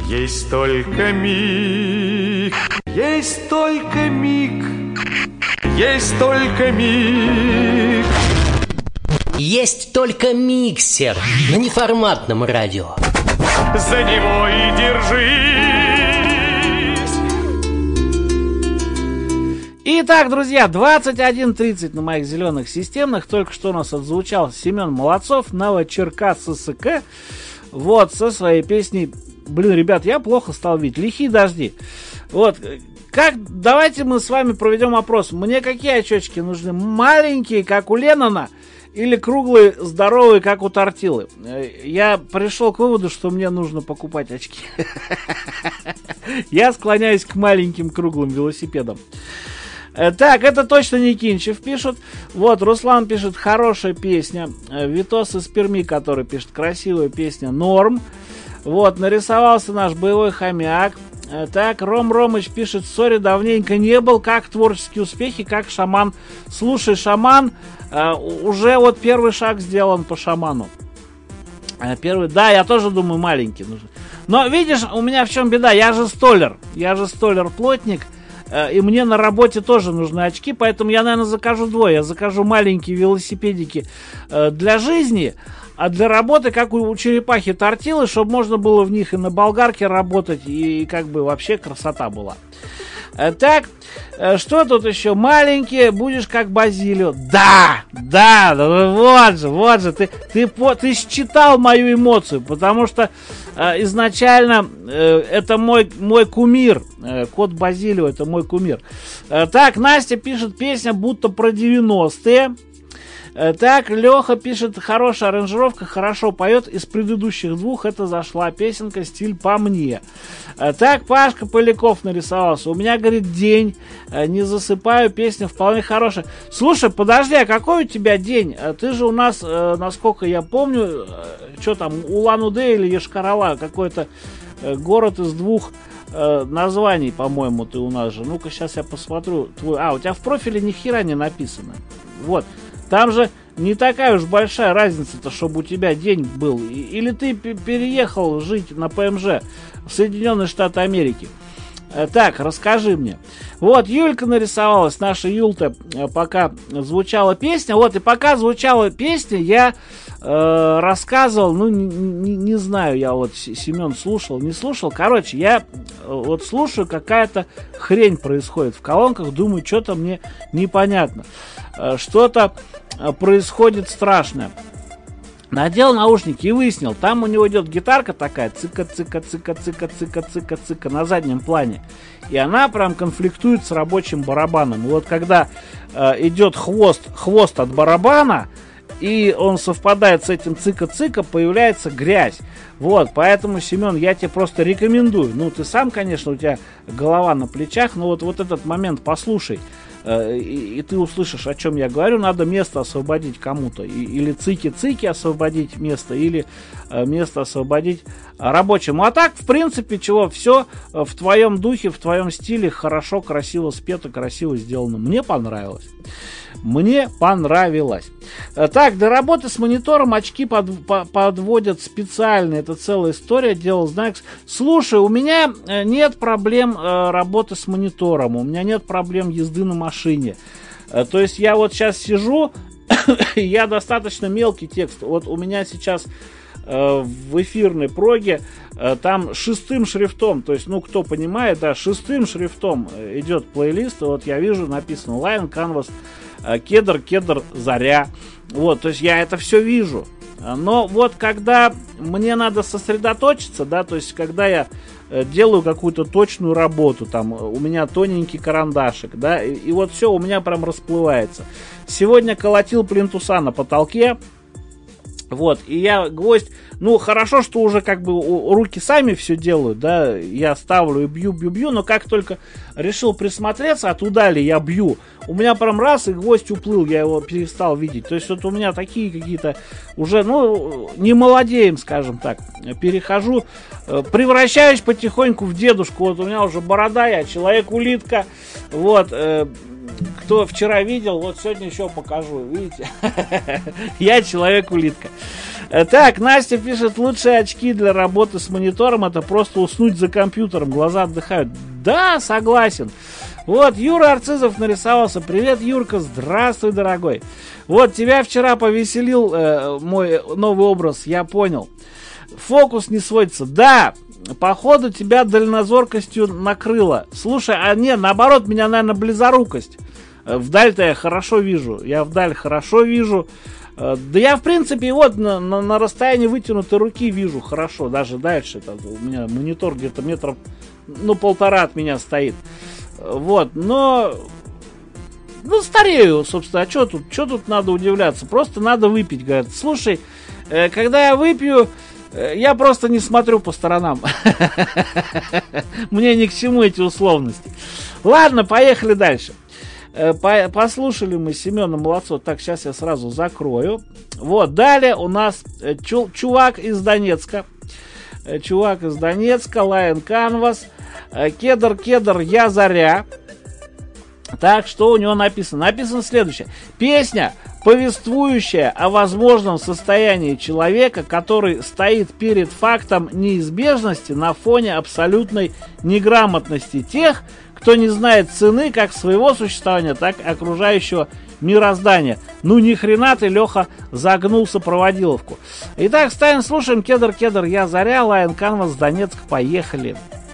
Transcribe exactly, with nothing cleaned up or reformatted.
Есть только миг, есть только миг, есть только миг. Есть только миксер на неформатном радио. За него и держись. Итак, друзья, двадцать один тридцать на моих зеленых системных. Только что у нас отзвучал Семен Молодцов, Новочеркасск. Вот, со своей песней. Блин, ребят, я плохо стал видеть. Лихие дожди. Вот, как, давайте мы с вами проведем опрос. Мне какие очечки нужны? Маленькие, как у Леннона, или круглые, здоровые, как у Тортилы? Я пришел к выводу, что мне нужно покупать очки. Я склоняюсь к маленьким круглым велосипедам. Так, это точно не Кинчев пишет. Вот, Руслан пишет, хорошая песня. Витос из Перми, который пишет, красивая песня, норм. Вот, нарисовался наш боевой хомяк. Так, Ром Ромыч пишет, сори, давненько не был. Как творческие успехи, как шаман? Слушай, шаман, э, уже вот первый шаг сделан по шаману. Э, первый, да, я тоже думаю, маленький нужен. Но видишь, у меня в чем беда? Я же столер. Я же столер-плотник. Э, и мне на работе тоже нужны очки. Поэтому я, наверное, закажу двое. Я закажу маленькие велосипедики э, для жизни. А для работы, как у, у черепахи Тортилы, чтобы можно было в них и на болгарке работать, и, и как бы вообще красота была. Э, так, э, что тут еще? Маленькие, будешь как Базилио. Да, да, да, вот же, вот же, ты, ты, ты считал мою эмоцию, потому что э, изначально э, это мой, мой кумир, э, кот Базилио, это мой кумир. Э, так, Настя пишет, песня будто про девяностые. Так, Леха пишет, хорошая аранжировка, хорошо поет. Из предыдущих двух это зашла песенка, стиль по мне. Так, Пашка Поляков нарисовался. У меня, говорит, день, не засыпаю, песня вполне хорошая. Слушай, подожди, а какой у тебя день? Ты же у нас, насколько я помню, что там, Улан-Удэ или Йошкар-Ола, какой-то город из двух названий, по-моему, ты у нас же. Ну-ка, сейчас я посмотрю. Твой... А, у тебя в профиле ни хера не написано. Вот. Там же не такая уж большая разница-то, чтобы у тебя день был. Или ты переехал жить на ПМЖ в Соединенные Штаты Америки. Так, расскажи мне. Вот, Юлька нарисовалась, наша Юлька, пока звучала песня. Вот, и пока звучала песня, я э, рассказывал, ну, не, не, не знаю, я вот, Семен слушал, не слушал. Короче, я вот слушаю, какая-то хрень происходит в колонках, думаю, что-то мне непонятно. Что-то происходит страшное. Надел наушники и выяснил, там у него идет гитарка такая, цыка, цыка, цыка, цыка, цыка, цыка, цыка, на заднем плане. И она прям конфликтует с рабочим барабаном. И вот когда э, идет хвост, хвост от барабана, и он совпадает с этим цыка-цыка, появляется грязь. Вот, поэтому, Семен, я тебе просто рекомендую. Ну, ты сам, конечно, у тебя голова на плечах, но вот, вот этот момент послушай. И, и ты услышишь, о чем я говорю. Надо место освободить кому-то. И, или цики-цики освободить место, или э, место освободить рабочему. А так, в принципе, чего, все в твоем духе, в твоем стиле хорошо, красиво спето, красиво сделано. Мне понравилось. Мне понравилось. Так, до работы с монитором очки под, по, подводят специально. Это целая история. Делал знак. Слушай, у меня нет проблем э, работы с монитором. У меня нет проблем езды на машине. Э, то есть я вот сейчас сижу, я достаточно мелкий текст. Вот у меня сейчас э, в эфирной проге э, там шестым шрифтом, то есть, ну, кто понимает, да, шестым шрифтом идет плейлист. Вот я вижу, написано Lion Canvas, Кедр, Кедр, Заря. Вот, то есть я это все вижу. Но вот когда мне надо сосредоточиться, да, то есть когда я делаю какую-то точную работу, там у меня тоненький карандашик, да, и, и вот все у меня прям расплывается. Сегодня колотил плинтуса на потолке. Вот, и я гвоздь, ну, хорошо, что уже как бы руки сами все делают, да, я ставлю и бью, бью, бью, но как только решил присмотреться, оттуда ли я бью, у меня прям раз, и гвоздь уплыл, я его перестал видеть. То есть вот у меня такие какие-то уже, ну, не молодеем, скажем так, перехожу, превращаюсь потихоньку в дедушку. Вот у меня уже борода, я человек-улитка, вот. Кто вчера видел, вот сегодня еще покажу, видите, я человек-улитка. Так, Настя пишет, лучшие очки для работы с монитором это просто уснуть за компьютером, глаза отдыхают. Да, согласен. Вот, Юра Арцизов нарисовался. Привет, Юрка, здравствуй, дорогой. Вот, тебя вчера повеселил э, мой новый образ, я понял. Фокус не сводится. Да, походу тебя дальнозоркостью накрыло. Слушай, а нет, наоборот, меня, наверное, близорукость. Вдаль-то я хорошо вижу. Я вдаль хорошо вижу. Да я, в принципе, вот на, на, на расстоянии вытянутой руки вижу хорошо. Даже дальше. Это, у меня монитор где-то метров, ну, полтора от меня стоит. Вот, но... Ну, старею, собственно. А что тут, что тут надо удивляться? Просто надо выпить, говорят. Слушай, э, когда я выпью, э, я просто не смотрю по сторонам. Мне ни к чему эти условности. Ладно, поехали дальше. Послушали мы Семена Молодцова. Так, сейчас я сразу закрою. Вот, далее у нас чу- чувак из Донецка. Чувак из Донецка, Lion Canvas. Кедр, кедр, я заря. Так, что у него написано? Написано следующее. Песня, повествующая о возможном состоянии человека, который стоит перед фактом неизбежности на фоне абсолютной неграмотности тех, кто не знает цены как своего существования, так и окружающего мироздания. Ну ни хрена ты, Леха, загнул сопроводиловку. Итак, ставим, слушаем. Кедр, кедр, я заря, Lion Canvas, Донецк, поехали.